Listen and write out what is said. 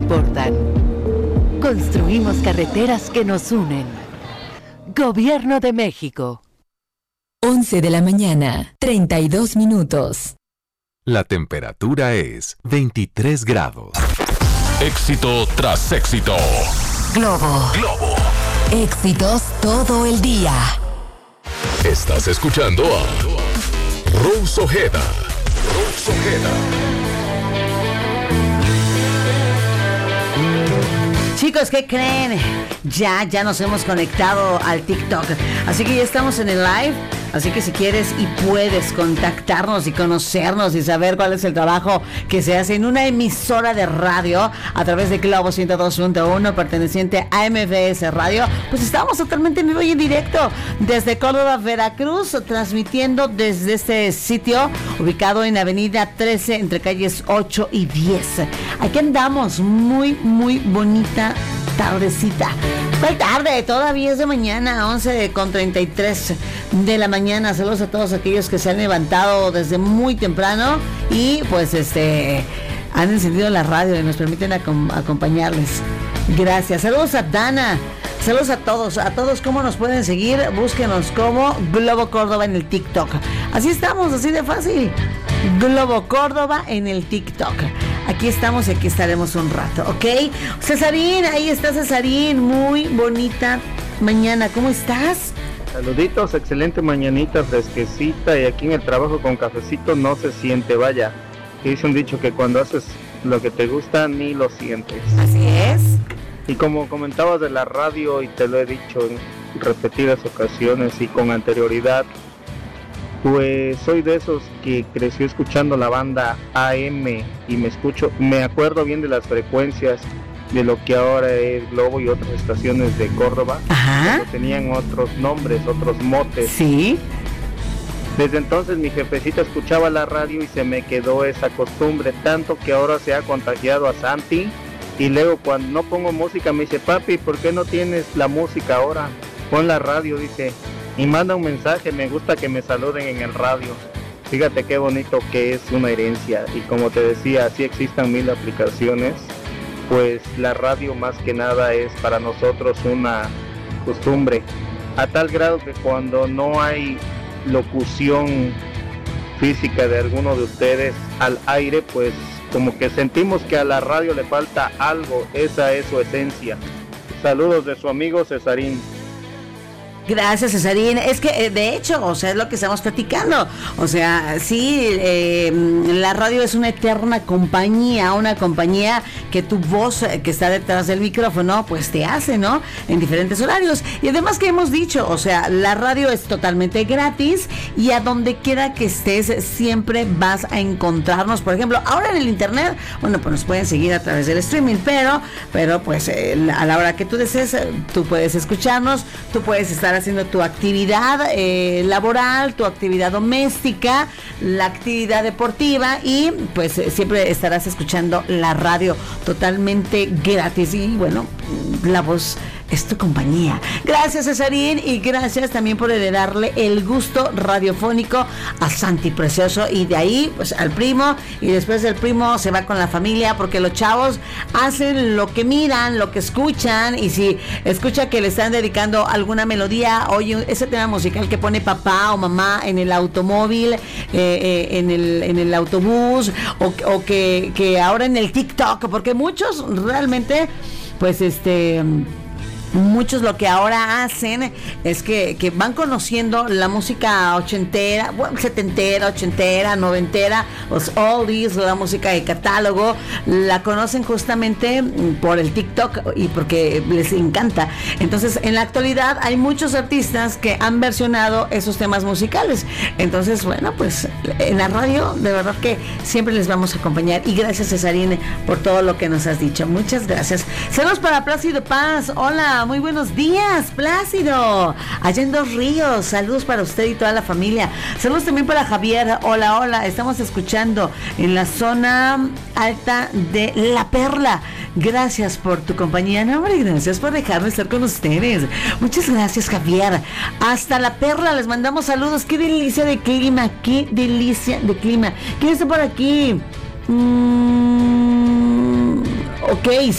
importan. Construimos carreteras que nos unen. Gobierno de México. 11 de la mañana, 32 minutos. La temperatura es 23 grados. Éxito tras éxito. Globo. Éxitos todo el día. Estás escuchando a Rose Ojeda. Chicos, ¿qué creen? Ya nos hemos conectado al TikTok. Así que ya estamos en el live. Así que si quieres y puedes contactarnos y conocernos y saber cuál es el trabajo que se hace en una emisora de radio a través de Globo 102.1 perteneciente a MBS Radio, pues estamos totalmente en vivo y en directo desde Córdoba, Veracruz, transmitiendo desde este sitio ubicado en Avenida 13 entre calles 8 y 10. Aquí andamos, muy bonita tardecita. ¿Cuál tarde? Todavía es de mañana, 11:33 de la mañana. Saludos a todos aquellos que se han levantado desde muy temprano y pues han encendido la radio y nos permiten acompañarles. Gracias. Saludos a Dana. Saludos a todos, ¿cómo nos pueden seguir? Búsquenos como Globo Córdoba en el TikTok. Así estamos, así de fácil. Globo Córdoba en el TikTok. Aquí estamos y aquí estaremos un rato, ¿ok? Cesarín, ahí está Cesarín, muy bonita mañana, ¿cómo estás? Saluditos, excelente mañanita, fresquecita, y aquí en el trabajo con cafecito no se siente, vaya. Que dice un dicho que cuando haces lo que te gusta ni lo sientes. Así es. Y como comentabas de la radio, y te lo he dicho en repetidas ocasiones y con anterioridad, pues soy de esos que creció escuchando la banda AM y me acuerdo bien de las frecuencias de lo que ahora es Globo y otras estaciones de Córdoba. Ajá. Que tenían otros nombres, otros motes. Sí. Desde entonces mi jefecita escuchaba la radio y se me quedó esa costumbre, tanto que ahora se ha contagiado a Santi, y luego cuando no pongo música me dice: papi, ¿por qué no tienes la música ahora? Pon la radio, dice, y manda un mensaje, me gusta que me saluden en el radio. Fíjate qué bonito que es una herencia, y como te decía, así existan 1000 aplicaciones, pues la radio más que nada es para nosotros una costumbre, a tal grado que cuando no hay locución física de alguno de ustedes al aire, pues como que sentimos que a la radio le falta algo, esa es su esencia. Saludos de su amigo Cesarín. Gracias, Cesarín. Es que, de hecho, o sea, es lo que estamos platicando. O sea, sí, la radio es una eterna compañía, una compañía que tu voz que está detrás del micrófono, pues te hace, ¿no? En diferentes horarios. Y además que hemos dicho, o sea, la radio es totalmente gratis y a donde quiera que estés siempre vas a encontrarnos. Por ejemplo, ahora en el internet, bueno, pues nos pueden seguir a través del streaming, pero pues a la hora que tú desees, tú puedes escucharnos, tú puedes estar haciendo tu actividad laboral, tu actividad doméstica, la actividad deportiva, y pues siempre estarás escuchando la radio totalmente gratis. Y bueno, la voz es tu compañía. Gracias, Cesarín, y gracias también por heredarle el gusto radiofónico a Santi Precioso, y de ahí pues al primo, y después del primo se va con la familia, porque los chavos hacen lo que miran, lo que escuchan, y si escucha que le están dedicando alguna melodía, oye, ese tema musical que pone papá o mamá en el automóvil, en el autobús, o que ahora en el TikTok, porque muchos realmente pues muchos lo que ahora hacen es que van conociendo la música ochentera, bueno, setentera, ochentera, noventera, los oldies, la música de catálogo, la conocen justamente por el TikTok y porque les encanta. Entonces, en la actualidad hay muchos artistas que han versionado esos temas musicales. Entonces, bueno, pues en la radio de verdad que siempre les vamos a acompañar, y gracias, Cesarine, por todo lo que nos has dicho. Muchas gracias. Saludos para Plácido Paz. Hola, muy buenos días, Plácido, allá en Dos Ríos. Saludos para usted y toda la familia. Saludos también para Javier. Hola, estamos escuchando en la zona alta de La Perla. Gracias por tu compañía, no, hombre, gracias por dejarme estar con ustedes. Muchas gracias, Javier. Hasta La Perla les mandamos saludos. Qué delicia de clima, qué delicia de clima. ¿Quién está por aquí? Ok,